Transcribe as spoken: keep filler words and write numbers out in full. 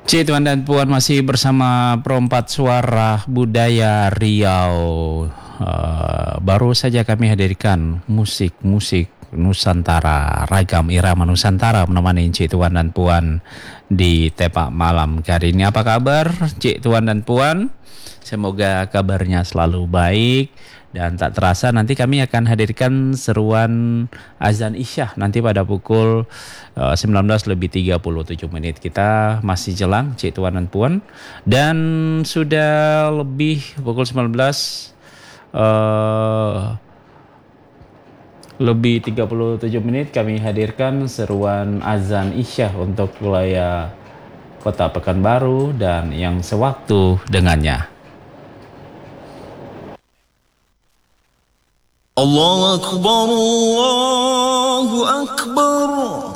Cik Tuan dan Puan, masih bersama Perempat Suara Budaya Riau. Uh, baru saja kami hadirkan musik-musik Nusantara, ragam irama Nusantara menemani Cik Tuan dan Puan di Tepak Malam kali ini. Apa kabar Cik Tuan dan Puan? Semoga kabarnya selalu baik. Dan tak terasa nanti kami akan hadirkan seruan azan Isya nanti pada pukul uh, sembilan belas lebih tiga puluh tujuh menit. Kita masih jelang Cik Tuan dan Puan. Dan sudah lebih pukul sembilan belas uh, lebih tiga puluh tujuh menit kami hadirkan seruan azan Isya untuk wilayah Kota Pekanbaru dan yang sewaktu dengannya. Allahu Akbar, Allahu Akbar.